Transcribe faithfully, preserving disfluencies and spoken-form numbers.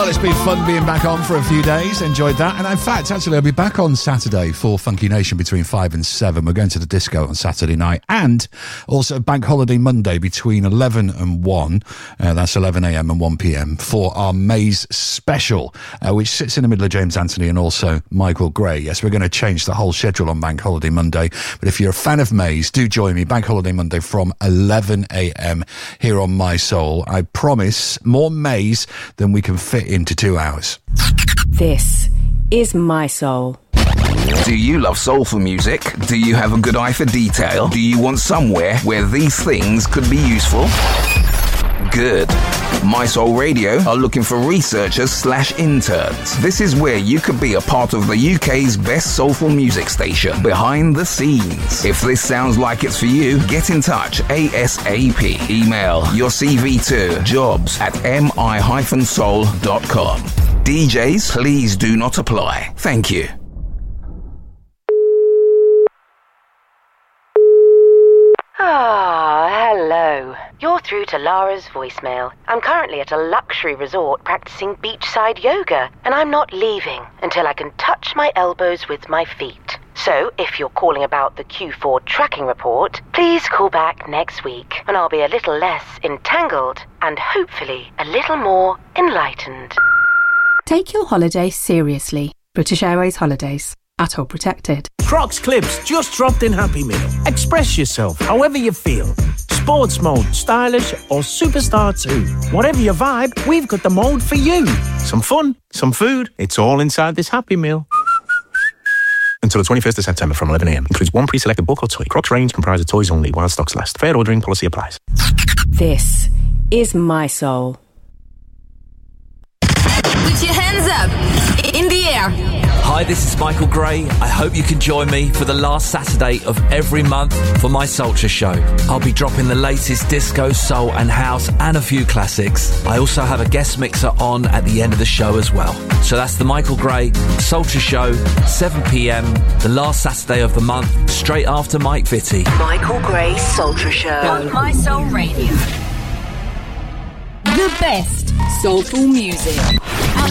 Well, it's been fun being back on for a few days. Enjoyed that. And in fact, actually, I'll be back on Saturday for Funky Nation between five and seven. We're going to the disco on Saturday night. And also Bank Holiday Monday between eleven and one. Uh, that's eleven a.m. and one p.m. for our Maze special, uh, which sits in the middle of James Anthony and also Michael Gray. Yes, we're going to change the whole schedule on Bank Holiday Monday. But if you're a fan of Maze, do join me Bank Holiday Monday from eleven a.m. here on My Soul. I promise more Maze than we can fit into two hours. This is My Soul. Do you love soulful music? Do you have a good eye for detail? Do you want somewhere where these things could be useful? Good. My Soul Radio are looking for researchers slash interns. This is where you could be a part of the U K's best soulful music station, Behind the Scenes. If this sounds like it's for you, get in touch ASAP. Email your C V to jobs at m i dash soul dot com. D Js, please do not apply. Thank you. Ah, hello. You're through to Lara's voicemail. I'm currently at a luxury resort practicing beachside yoga, and I'm not leaving until I can touch my elbows with my feet. So, if you're calling about the Q four tracking report, please call back next week, and I'll be a little less entangled and hopefully a little more enlightened. Take your holiday seriously. British Airways Holidays. A T O protected. Crocs Clips just dropped in Happy Meal. Express yourself however you feel. Sports mode, stylish or superstar too. Whatever your vibe, we've got the mode for you. Some fun, some food, it's all inside this Happy Meal. Until the twenty-first of September from eleven a.m. Includes one pre-selected book or toy. Crocs range comprises toys only while stocks last. Fair ordering policy applies. This is My Soul. Put your hands up in the air. Hi, this is Michael Gray. I hope you can join me for the last Saturday of every month for my Soulture Show. I'll be dropping the latest disco, soul and house and a few classics. I also have a guest mixer on at the end of the show as well. So that's the Michael Gray Soulture Show, seven p.m, the last Saturday of the month, straight after Mike Vitti. Michael Gray Soulture Show on My Soul Radio. The best soulful music. At